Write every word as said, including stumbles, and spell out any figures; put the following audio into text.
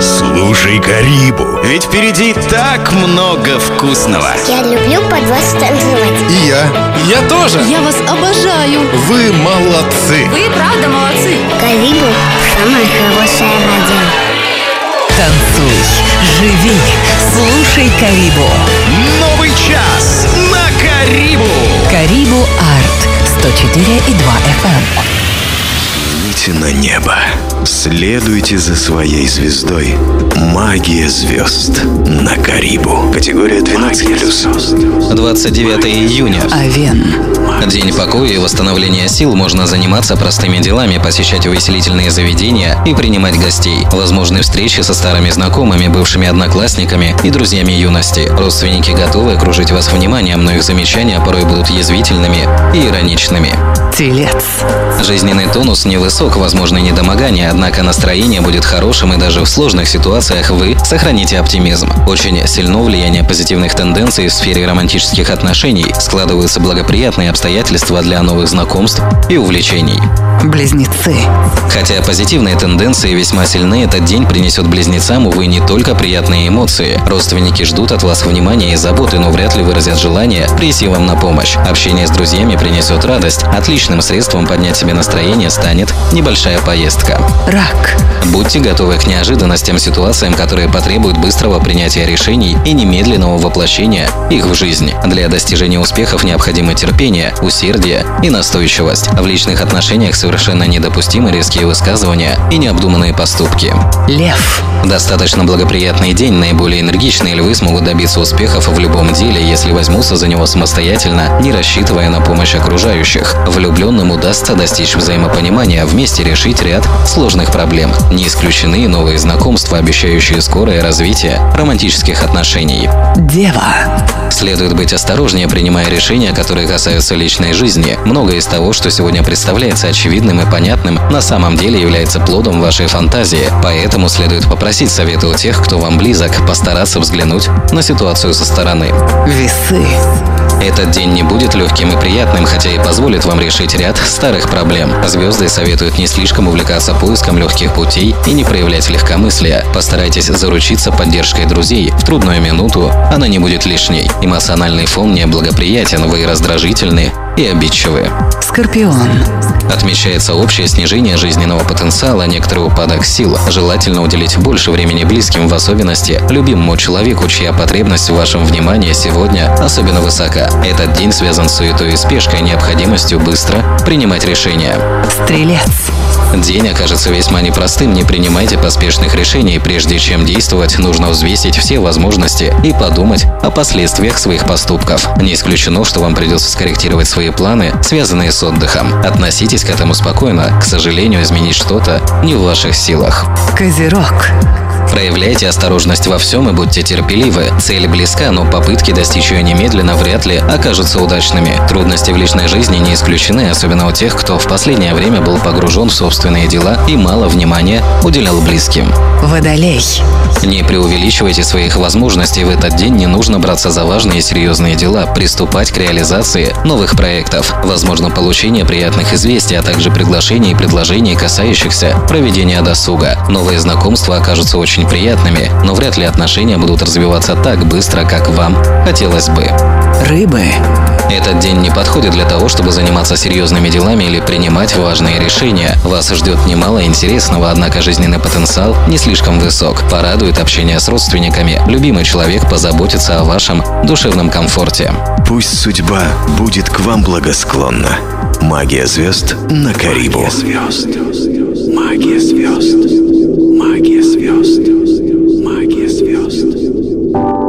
Слушай Карибу, ведь впереди так много вкусного. Я люблю под вас танцевать. И я. Я тоже. Я вас обожаю. Вы молодцы. Вы правда молодцы. Карибу — самая хорошая радио. Танцуй, живи, слушай Карибу. Новый час на Карибу. Карибу Арт сто четыре и два эф эм. Взгляните на небо. Следуйте за своей звездой. Магия звезд на Карибу. Категория двенадцать плюс. двадцать девятого июня. Овен. День покоя и восстановления сил. Можно заниматься простыми делами, посещать увеселительные заведения и принимать гостей. Возможны встречи со старыми знакомыми, бывшими одноклассниками и друзьями юности. Родственники готовы окружить вас вниманием, но их замечания порой будут язвительными и ироничными. Телец. Жизненный тонус невысок, возможно недомогание, однако настроение будет хорошим, и даже в сложных ситуациях вы сохраните оптимизм. Очень сильно влияние позитивных тенденций в сфере романтических отношений, складываются благоприятные обстоятельства для новых знакомств и увлечений. Близнецы. Хотя позитивные тенденции весьма сильны, этот день принесет близнецам, увы, не только приятные эмоции. Родственники ждут от вас внимания и заботы, но вряд ли выразят желание прийти вам на помощь. Общение с друзьями принесет радость. Отличным средством поднять себе настроение станет небольшая поездка. Рак. Будьте готовы к неожиданностям, ситуациям, которые потребуют быстрого принятия решений и немедленного воплощения их в жизнь. Для достижения успехов необходимо терпение, усердие и настойчивость. В личных отношениях совершенно недопустимы резкие высказывания и необдуманные поступки. Лев. Достаточно благоприятный день. Наиболее энергичные львы смогут добиться успехов в любом деле, если возьмутся за него самостоятельно, не рассчитывая на помощь окружающих. Влюбленным удастся достичь взаимопонимания, вместе решить ряд сложных проблем. Не исключены новые знакомства, обещающие скорое развитие романтических отношений. Дева. Следует быть осторожнее, принимая решения, которые касаются личной жизни. Многое из того, что сегодня представляется очевидным и понятным, на самом деле является плодом вашей фантазии. Поэтому следует попросить совета у тех, кто вам близок, постараться взглянуть на ситуацию со стороны. Весы. Этот день не будет легким и приятным, хотя и позволит вам решить ряд старых проблем. Звезды советуют не слишком увлекаться поиском легких путей и не проявлять легкомыслия. Постарайтесь заручиться поддержкой друзей. В трудную минуту она не будет лишней. Эмоциональный фон неблагоприятен, вы раздражительны и обидчивы. Скорпион. Отмечается общее снижение жизненного потенциала, некоторый упадок сил. Желательно уделить больше времени близким, в особенности любимому человеку, чья потребность в вашем внимании сегодня особенно высока. Этот день связан с суетой и спешкой, необходимостью быстро принимать решения. Стрелец. День окажется весьма непростым, не принимайте поспешных решений. Прежде чем действовать, нужно взвесить все возможности и подумать о последствиях своих поступков. Не исключено, что вам придется скорректировать свои планы, связанные с отдыхом. Относитесь к этому спокойно. К сожалению, изменить что-то не в ваших силах. Козерог. Проявляйте осторожность во всем и будьте терпеливы. Цель близка, но попытки достичь ее немедленно вряд ли окажутся удачными. Трудности в личной жизни не исключены, особенно у тех, кто в последнее время был погружен в собственные дела и мало внимания уделял близким. Водолей. Не преувеличивайте своих возможностей. В этот день не нужно браться за важные и серьезные дела, приступать к реализации новых проектов. Возможно получение приятных известий, а также приглашений и предложений, касающихся проведения досуга. Новые знакомства окажутся очень приятными, но вряд ли отношения будут развиваться так быстро, как вам хотелось бы. Рыбы. Этот день не подходит для того, чтобы заниматься серьезными делами или принимать важные решения. Вас ждет немало интересного, однако жизненный потенциал не слишком высок. Порадует общение с родственниками. Любимый человек позаботится о вашем душевном комфорте. Пусть судьба будет к вам благосклонна. Магия звезд на Карибу. Магия звезд. Магия звезд.